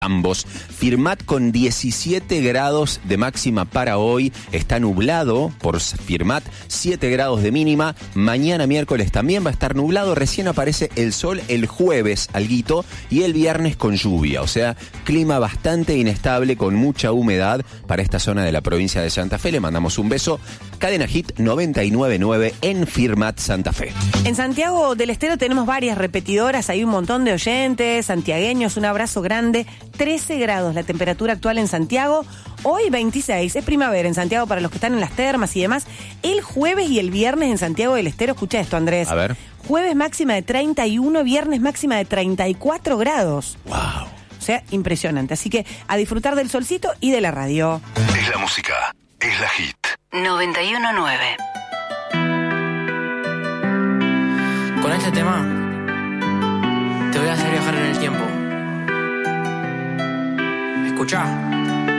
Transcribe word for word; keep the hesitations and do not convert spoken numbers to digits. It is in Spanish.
ambos. Firmat con diecisiete grados de máxima para hoy. Está nublado por Firmat, siete grados de mínima. Mañana miércoles también va a estar nublado. Recién aparece el sol el jueves, alguito, y el viernes con lluvia. O sea, clima bastante inestable con mucha humedad para esta zona de la provincia de Santa Fe. Le mandamos un beso. Cadena Hit noventa y nueve punto nueve en Firmat Santa Fe. En Santiago del Estero tenemos varias repetidoras. Hay un montón de oyentes santiagueños. Un abrazo grande. trece grados la temperatura actual en Santiago, hoy veintiséis, es primavera en Santiago para los que están en las termas y demás. El jueves y el viernes en Santiago del Estero, escucha esto, Andrés. A ver. Jueves máxima de treinta y uno, viernes máxima de treinta y cuatro grados. Wow. O sea, impresionante. Así que a disfrutar del solcito y de la radio. Es la música, es la Hit. noventa y uno punto nueve. Con este tema te voy a hacer viajar en el tiempo. Escuchá.